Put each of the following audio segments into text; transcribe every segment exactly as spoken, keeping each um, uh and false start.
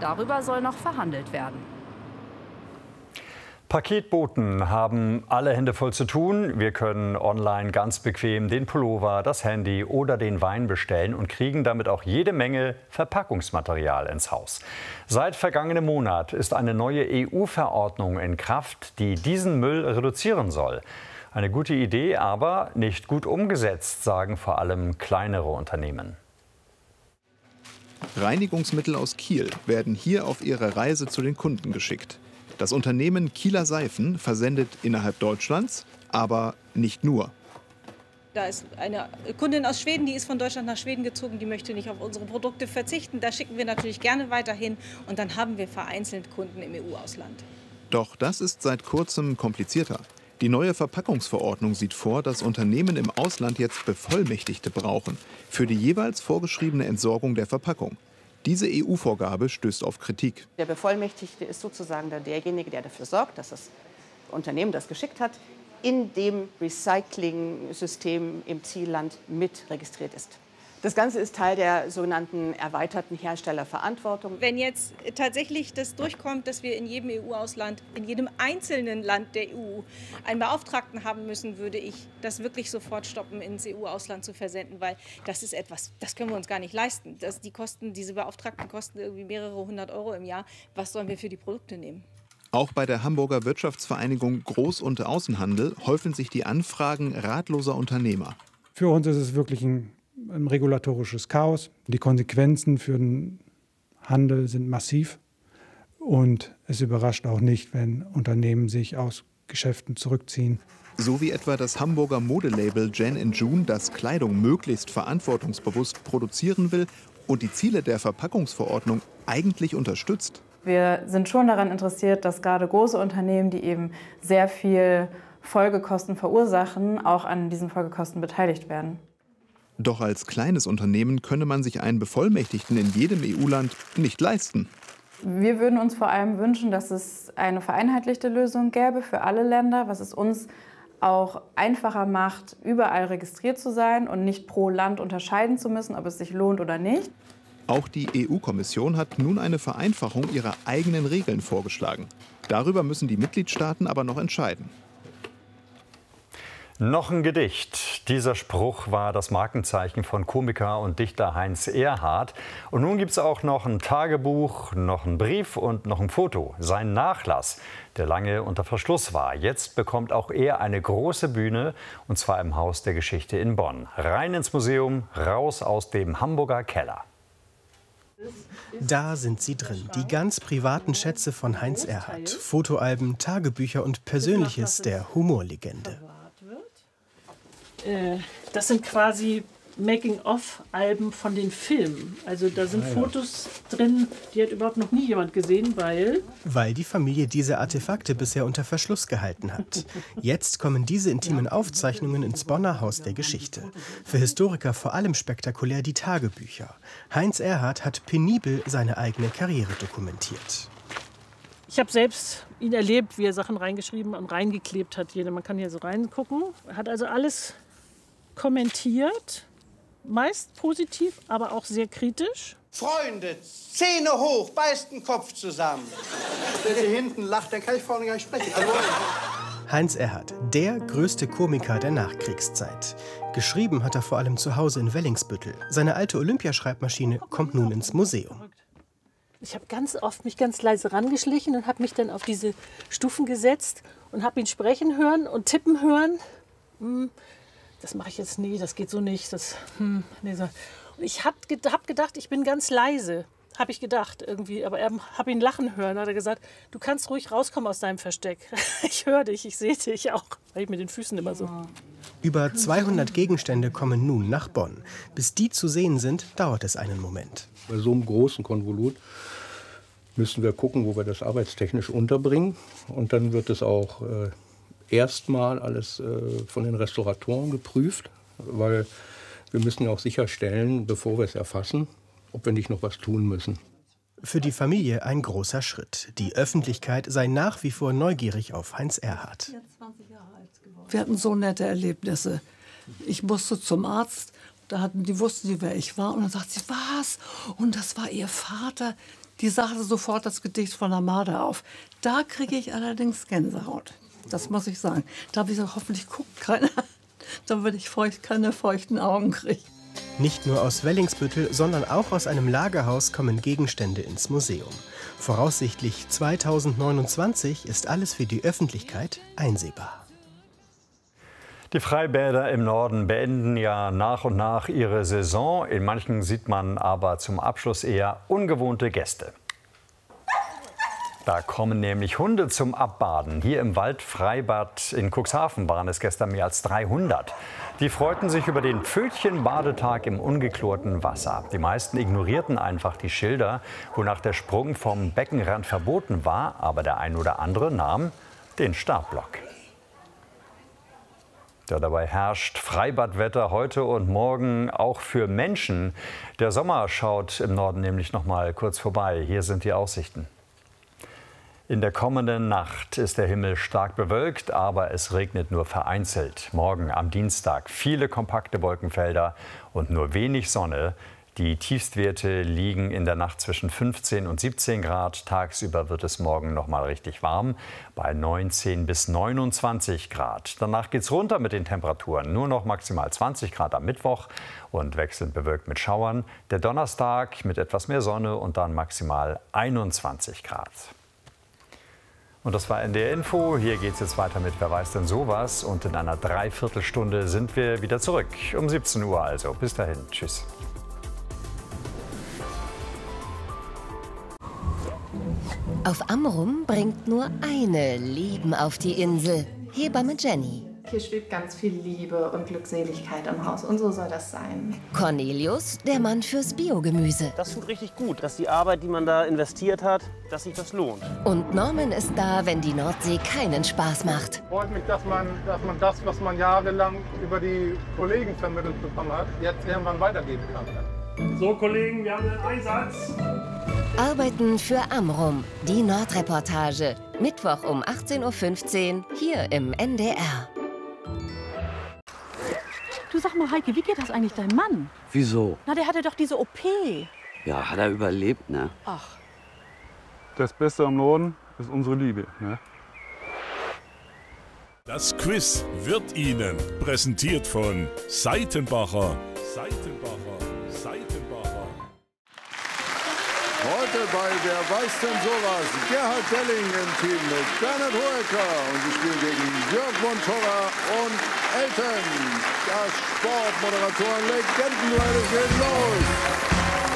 Darüber soll noch verhandelt werden. Paketboten haben alle Hände voll zu tun. Wir können online ganz bequem den Pullover, das Handy oder den Wein bestellen und kriegen damit auch jede Menge Verpackungsmaterial ins Haus. Seit vergangenem Monat ist eine neue E U-Verordnung in Kraft, die diesen Müll reduzieren soll. Eine gute Idee, aber nicht gut umgesetzt, sagen vor allem kleinere Unternehmen. Reinigungsmittel aus Kiel werden hier auf ihre Reise zu den Kunden geschickt. Das Unternehmen Kieler Seifen versendet innerhalb Deutschlands, aber nicht nur. Da ist eine Kundin aus Schweden, die ist von Deutschland nach Schweden gezogen, die möchte nicht auf unsere Produkte verzichten. Da schicken wir natürlich gerne weiterhin und dann haben wir vereinzelt Kunden im E U-Ausland. Doch das ist seit kurzem komplizierter. Die neue Verpackungsverordnung sieht vor, dass Unternehmen im Ausland jetzt Bevollmächtigte brauchen für die jeweils vorgeschriebene Entsorgung der Verpackung. Diese E U-Vorgabe stößt auf Kritik. Der Bevollmächtigte ist sozusagen derjenige, der dafür sorgt, dass das Unternehmen, das geschickt hat, in dem Recycling-System im Zielland mit registriert ist. Das Ganze ist Teil der sogenannten erweiterten Herstellerverantwortung. Wenn jetzt tatsächlich das durchkommt, dass wir in jedem E U-Ausland, in jedem einzelnen Land der E U einen Beauftragten haben müssen, würde ich das wirklich sofort stoppen, ins E U-Ausland zu versenden, weil das ist etwas, das können wir uns gar nicht leisten. Das, die Kosten, diese Beauftragten kosten irgendwie mehrere hundert Euro im Jahr. Was sollen wir für die Produkte nehmen? Auch bei der Hamburger Wirtschaftsvereinigung Groß- und Außenhandel häufen sich die Anfragen ratloser Unternehmer. Für uns ist es wirklich ein ein regulatorisches Chaos. Die Konsequenzen für den Handel sind massiv und es überrascht auch nicht, wenn Unternehmen sich aus Geschäften zurückziehen. So wie etwa das Hamburger Modelabel Jan and June, das Kleidung möglichst verantwortungsbewusst produzieren will und die Ziele der Verpackungsverordnung eigentlich unterstützt. Wir sind schon daran interessiert, dass gerade große Unternehmen, die eben sehr viel Folgekosten verursachen, auch an diesen Folgekosten beteiligt werden. Doch als kleines Unternehmen könne man sich einen Bevollmächtigten in jedem E U-Land nicht leisten. Wir würden uns vor allem wünschen, dass es eine vereinheitlichte Lösung gäbe für alle Länder, was es uns auch einfacher macht, überall registriert zu sein und nicht pro Land unterscheiden zu müssen, ob es sich lohnt oder nicht. Auch die E U-Kommission hat nun eine Vereinfachung ihrer eigenen Regeln vorgeschlagen. Darüber müssen die Mitgliedstaaten aber noch entscheiden. Noch ein Gedicht. Dieser Spruch war das Markenzeichen von Komiker und Dichter Heinz Erhardt. Und nun gibt es auch noch ein Tagebuch, noch einen Brief und noch ein Foto. Sein Nachlass, der lange unter Verschluss war. Jetzt bekommt auch er eine große Bühne, und zwar im Haus der Geschichte in Bonn. Rein ins Museum, raus aus dem Hamburger Keller. Da sind sie drin, die ganz privaten Schätze von Heinz Erhardt. Fotoalben, Tagebücher und Persönliches der Humorlegende. Das sind quasi Making-of-Alben von den Filmen. Also da sind Fotos drin, die hat überhaupt noch nie jemand gesehen, weil... Weil die Familie diese Artefakte bisher unter Verschluss gehalten hat. Jetzt kommen diese intimen Aufzeichnungen ins Bonner Haus der Geschichte. Für Historiker vor allem spektakulär die Tagebücher. Heinz Erhardt hat penibel seine eigene Karriere dokumentiert. Ich habe selbst ihn erlebt, wie er Sachen reingeschrieben und reingeklebt hat. Man kann hier so reingucken. Er hat also alles kommentiert, meist positiv, aber auch sehr kritisch. Freunde, Zähne hoch, beißt den Kopf zusammen. Der hier hinten lacht, der kann ich vorne gar nicht sprechen. Also, Heinz Erhardt, der größte Komiker der Nachkriegszeit. Geschrieben hat er vor allem zu Hause in Wellingsbüttel. Seine alte Olympiaschreibmaschine kommt nun ins Museum. Ich habe ganz oft mich ganz leise rangeschlichen und habe mich dann auf diese Stufen gesetzt und habe ihn sprechen hören und tippen hören. Hm, das mache ich jetzt nie, das geht so nicht. Das, hm, nee, so. Und ich habe hab gedacht, ich bin ganz leise, habe ich gedacht irgendwie. Aber er habe ihn lachen hören, hat er gesagt, du kannst ruhig rauskommen aus deinem Versteck. Ich höre dich, ich sehe dich auch, weil ich mit den Füßen immer so. Über zweihundert Gegenstände kommen nun nach Bonn. Bis die zu sehen sind, dauert es einen Moment. Bei so einem großen Konvolut müssen wir gucken, wo wir das arbeitstechnisch unterbringen. Und dann wird es auch äh, erstmal alles äh, von den Restauratoren geprüft, weil wir müssen ja auch sicherstellen, bevor wir es erfassen, ob wir nicht noch was tun müssen. Für die Familie ein großer Schritt. Die Öffentlichkeit sei nach wie vor neugierig auf Heinz Erhardt. Wir hatten so nette Erlebnisse. Ich musste zum Arzt, da hatten, die wussten sie, wer ich war. Und dann sagt sie, was? Und das war ihr Vater? die sagte sofort das Gedicht von der Marder auf. Da kriege ich allerdings Gänsehaut. Das muss ich sagen. Da habe ich gesagt, hoffentlich guckt keiner, damit ich feucht, keine feuchten Augen kriege. Nicht nur aus Wellingsbüttel, sondern auch aus einem Lagerhaus kommen Gegenstände ins Museum. Voraussichtlich zweitausendneunundzwanzig ist alles für die Öffentlichkeit einsehbar. Die Freibäder im Norden beenden ja nach und nach ihre Saison. In manchen sieht man aber zum Abschluss eher ungewohnte Gäste. Da kommen nämlich Hunde zum Abbaden. Hier im Waldfreibad in Cuxhaven waren es gestern mehr als dreihundert. Die freuten sich über den Pfötchen-Badetag im ungeklorten Wasser. Die meisten ignorierten einfach die Schilder, wonach der Sprung vom Beckenrand verboten war. Aber der ein oder andere nahm den Startblock. Ja, dabei herrscht Freibadwetter heute und morgen auch für Menschen. Der Sommer schaut im Norden nämlich noch mal kurz vorbei. Hier sind die Aussichten. In der kommenden Nacht ist der Himmel stark bewölkt, aber es regnet nur vereinzelt. Morgen am Dienstag viele kompakte Wolkenfelder und nur wenig Sonne. Die Tiefstwerte liegen in der Nacht zwischen fünfzehn und siebzehn Grad. Tagsüber wird es morgen noch mal richtig warm, bei neunzehn bis neunundzwanzig Grad. Danach geht es runter mit den Temperaturen. Nur noch maximal zwanzig Grad am Mittwoch und wechselnd bewölkt mit Schauern. Der Donnerstag mit etwas mehr Sonne und dann maximal einundzwanzig Grad. Und das war N D R Info. Hier geht es jetzt weiter mit Wer weiß denn sowas. Und in einer Dreiviertelstunde sind wir wieder zurück. Um siebzehn Uhr also. Bis dahin. Tschüss. Auf Amrum bringt nur eine Leben auf die Insel. Hebamme Jenny. Hier schwebt ganz viel Liebe und Glückseligkeit im Haus und so soll das sein. Cornelius, der Mann fürs Biogemüse. Das tut richtig gut, dass die Arbeit, die man da investiert hat, dass sich das lohnt. Und Norman ist da, wenn die Nordsee keinen Spaß macht. Freut mich, dass man, dass man das, was man jahrelang über die Kollegen vermittelt bekommen hat, jetzt irgendwann weitergeben kann. So, Kollegen, wir haben einen Einsatz. Arbeiten für Amrum, die Nordreportage. Mittwoch um achtzehn Uhr fünfzehn hier im N D R. Du, sag mal, Heike, wie geht das eigentlich deinem Mann? Wieso? Na, der hatte doch diese O P. Ja, hat er überlebt, ne? Ach. Das Beste am Norden ist unsere Liebe, ne? Das Quiz wird Ihnen präsentiert von Seitenbacher. Seitenbacher, Seitenbacher. Heute bei Wer weiß denn sowas? Gerhard Delling im Team mit Bernhard Hoeker. Und sie spielen gegen Jörg Montorra und Elton. Das Sportmoderatoren-Legendenduell geht los.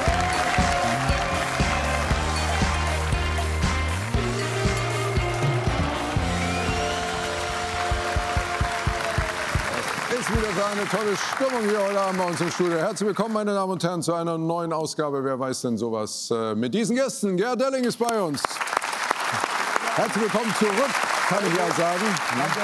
Ist wieder so eine tolle Stimmung hier heute Abend bei uns im Studio. Herzlich willkommen, meine Damen und Herren, zu einer neuen Ausgabe Wer weiß denn sowas? Mit diesen Gästen. Gerhard Delling ist bei uns. Herzlich willkommen zurück, kann ich ja sagen. Danke.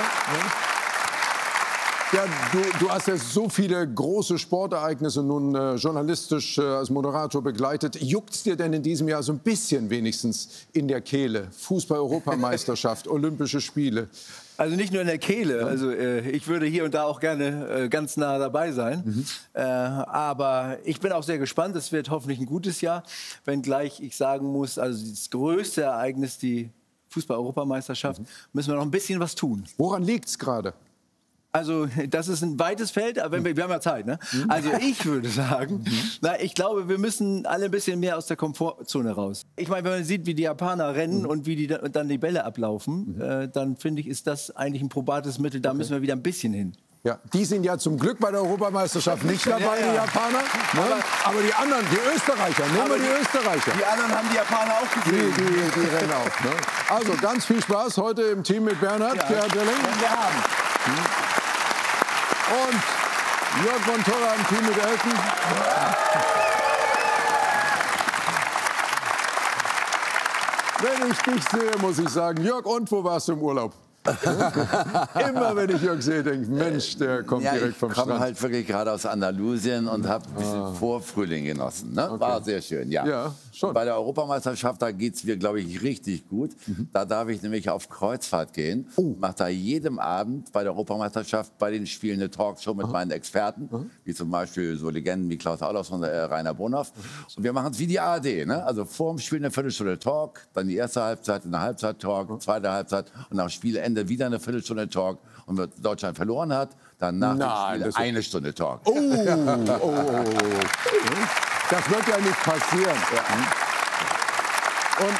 Ja, du, du hast ja so viele große Sportereignisse nun äh, journalistisch äh, als Moderator begleitet. Juckt's dir denn in diesem Jahr so ein bisschen wenigstens in der Kehle? Fußball-Europameisterschaft, Olympische Spiele. Also nicht nur in der Kehle. Also äh, ich würde hier und da auch gerne äh, ganz nah dabei sein. Mhm. Äh, aber ich bin auch sehr gespannt. Es wird hoffentlich ein gutes Jahr. Wenngleich ich sagen muss, also das größte Ereignis, die Fußball-Europameisterschaft, mhm. müssen wir noch ein bisschen was tun. Woran liegt's gerade? Also das ist ein weites Feld, aber wir, wir haben ja Zeit, ne? Also ich würde sagen, na, ich glaube, wir müssen alle ein bisschen mehr aus der Komfortzone raus. Ich meine, wenn man sieht, wie die Japaner rennen mhm. und wie die da, dann die Bälle ablaufen, mhm. äh, dann finde ich, ist das eigentlich ein probates Mittel. Da okay. müssen wir wieder ein bisschen hin. Ja, die sind ja zum Glück bei der Europameisterschaft nicht dabei, ja, ja. die Japaner. Ne? Aber, aber die anderen, die Österreicher, nehmen wir die, die Österreicher. Die anderen haben die Japaner auch gesehen. Die, die, die rennen auch. Ne? Also ganz viel Spaß heute im Team mit Bernhard. Ja, Gerhard Delling. Wir haben. Hm. Und Jörg Montorra im Team mit Elton. Wenn ich dich sehe, muss ich sagen, Jörg, und wo warst du im Urlaub? Immer wenn ich Jörg sehe, denke ich, Mensch, der kommt ja, direkt vom Strand. Ich komme Strand. halt wirklich gerade aus Andalusien und habe ein bisschen Ah. Vorfrühling genossen. Ne? Okay. War sehr schön, ja. Ja, schon. Bei der Europameisterschaft, da geht es mir, glaube ich, richtig gut. Mhm. Da darf ich nämlich auf Kreuzfahrt gehen. Oh. Mache da jedem Abend bei der Europameisterschaft bei den Spielen eine Talkshow mit meinen Experten, wie zum Beispiel so Legenden wie Klaus Allofs und äh, Rainer Bonhoff. Und wir machen es wie die A R D. Ne? Also vor dem Spiel eine Viertelstunde Talk, dann die erste Halbzeit, eine Halbzeit-Talk, zweite Halbzeit und nach Spielende wieder eine Viertelstunde Talk. Und wenn Deutschland verloren hat, dann nach Nein, dem das Spiel ist- eine Stunde Talk. Oh, oh, oh, oh. Das wird ja nicht passieren. Und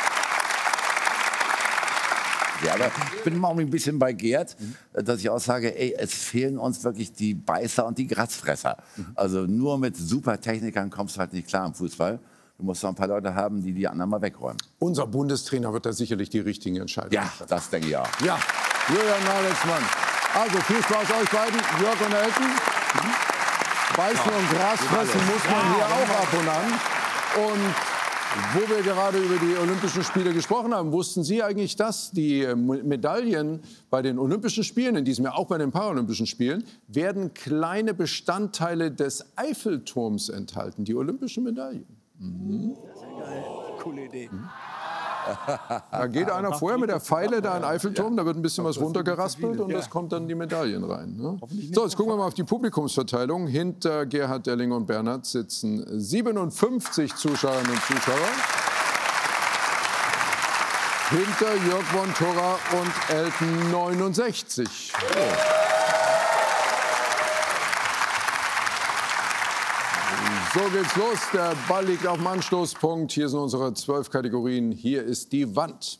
Ja, aber ich bin immer auch ein bisschen bei Gerd, dass ich auch sage, ey, es fehlen uns wirklich die Beißer und die Gratzfresser. Also nur mit super Technikern kommst du halt nicht klar im Fußball. Du musst noch ein paar Leute haben, die die anderen mal wegräumen. unser Bundestrainer wird da sicherlich die richtigen Entscheidungen Ja, treffen. das denke ich auch. Ja, Julian Nagelsmann. Also viel Spaß euch beiden, Jörg und Elton. Beißen und Gras fressen muss man hier auch ab und an. Und wo wir gerade über die Olympischen Spiele gesprochen haben, wussten Sie eigentlich, dass die äh, Medaillen bei den Olympischen Spielen, in diesem Jahr auch bei den Paralympischen Spielen, werden kleine Bestandteile des Eiffelturms enthalten, die Olympischen Medaillen. Mhm. Coole Idee. Da geht einer vorher mit der Pfeile da in den Eiffelturm, da wird ein bisschen was runtergeraspelt und das kommt dann in die Medaillen rein. Ne? So, jetzt gucken wir mal auf die Publikumsverteilung. Hinter Gerhard Delling und Bernhard sitzen siebenundfünfzig Zuschauerinnen und Zuschauer. Hinter Jörg von Torra und Elton neunundsechzig. So geht's los. Der Ball liegt auf dem Anstoßpunkt. Hier sind unsere zwölf Kategorien. Hier ist die Wand.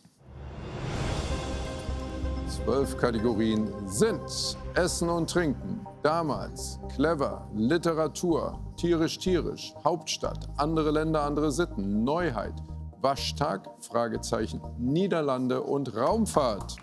Zwölf Kategorien sind Essen und Trinken, damals, clever, Literatur, tierisch-tierisch, Hauptstadt, andere Länder, andere Sitten, Neuheit, Waschtag, Fragezeichen, Niederlande und Raumfahrt.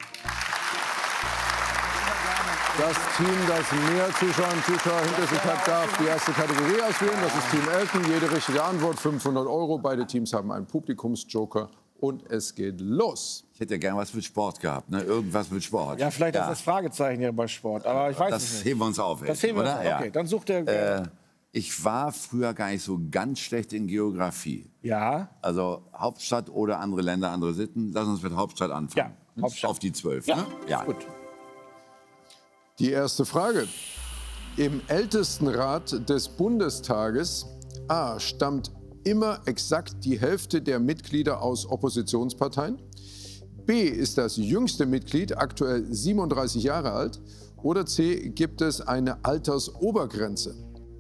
Das Team, das mehr Zuschauer und Zuschauer hinter sich hat, darf die erste Kategorie auswählen. Das ist Team Elton. Jede richtige Antwort fünfhundert Euro. Beide Teams haben einen Publikumsjoker. Und es geht los. Ich hätte ja gern was mit Sport gehabt, ne? Irgendwas mit Sport. Ja, vielleicht ist das Fragezeichen hier bei Sport, aber ich weiß das es nicht. heben wir uns auf. Das heben wir uns oder? auf. Ja. Okay, dann sucht der. Äh, ich war früher gar nicht so ganz schlecht in Geografie. Ja. Also Hauptstadt oder andere Länder, andere Sitten. Lass uns mit Hauptstadt anfangen. Ja, Hauptstadt. Auf die zwölf. Ja, ne? Ja. gut. Die erste Frage. Im Ältestenrat des Bundestages A. stammt immer exakt die Hälfte der Mitglieder aus Oppositionsparteien. B. ist das jüngste Mitglied, aktuell siebenunddreißig Jahre alt. Oder C. gibt es eine Altersobergrenze?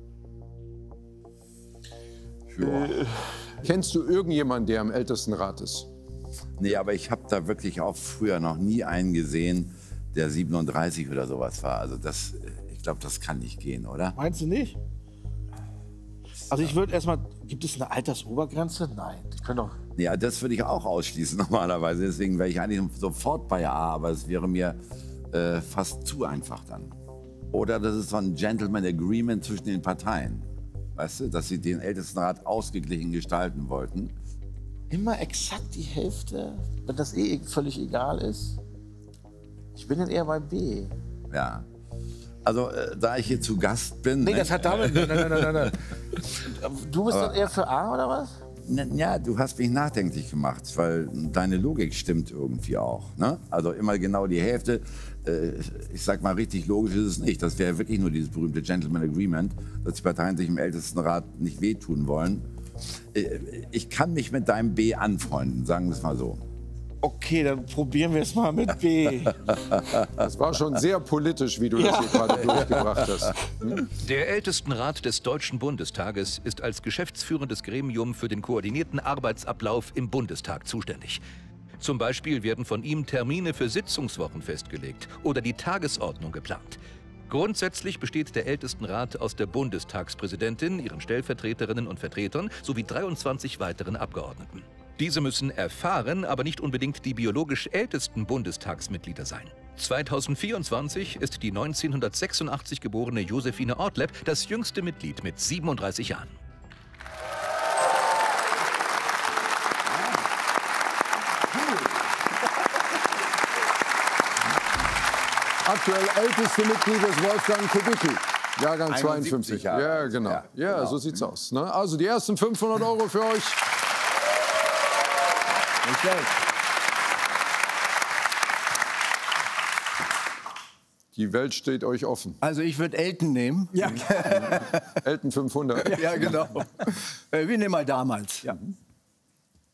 Äh. Kennst du irgendjemanden, der im Ältestenrat ist? Nee, aber ich habe da wirklich auch früher noch nie einen gesehen, der siebenunddreißig oder sowas war. Also das, ich glaube, das kann nicht gehen, oder? Meinst du nicht? Also ich würde erstmal, gibt es eine Altersobergrenze? Nein, die können doch. Ja, das würde ich auch ausschließen normalerweise. Deswegen wäre ich eigentlich sofort bei A, aber es wäre mir äh, fast zu einfach dann. Oder das ist so ein Gentleman Agreement zwischen den Parteien. Weißt du, dass sie den Ältestenrat ausgeglichen gestalten wollten. Immer exakt die Hälfte, wenn das eh völlig egal ist. Ich bin dann eher bei B. Ja. Also, äh, da ich hier zu Gast bin. Nee, ne? das hat damit. Nein, nein, nein, nein, nein. Du bist Aber- dann eher für A oder was? Na, ja, du hast mich nachdenklich gemacht, weil deine Logik stimmt irgendwie auch. Ne? Also immer genau die Hälfte. Äh, ich sag mal, richtig logisch ist es nicht. Das wäre wirklich nur dieses berühmte Gentleman Agreement, dass die Parteien sich im Ältestenrat nicht wehtun wollen. Äh, ich kann mich mit deinem B anfreunden, sagen wir es mal so. Okay, dann probieren wir es mal mit B. Das war schon sehr politisch, wie du das hier gerade durchgebracht hast. Hm? Der Ältestenrat des Deutschen Bundestages ist als geschäftsführendes Gremium für den koordinierten Arbeitsablauf im Bundestag zuständig. Zum Beispiel werden von ihm Termine für Sitzungswochen festgelegt oder die Tagesordnung geplant. Grundsätzlich besteht der Ältestenrat aus der Bundestagspräsidentin, ihren Stellvertreterinnen und Vertretern sowie dreiundzwanzig weiteren Abgeordneten. Diese müssen erfahren, aber nicht unbedingt die biologisch ältesten Bundestagsmitglieder sein. zweitausendvierundzwanzig ist die neunzehnhundertsechsundachtzig geborene Josephine Ortleb das jüngste Mitglied mit siebenunddreißig Jahren. aktuell älteste Mitglied ist Wolfgang Kubicki. Jahrgang einundsiebzig zweiundfünfzig. Jahre. Ja, genau. Ja, Ja, genau. so sieht's aus. Ne? Also die ersten fünfhundert Euro für euch. Nicht schlecht. Die Welt steht euch offen. Also ich würde Elton nehmen. Ja, Elton fünfhundert. ja genau. Äh, Wir nehmen mal damals. Ja.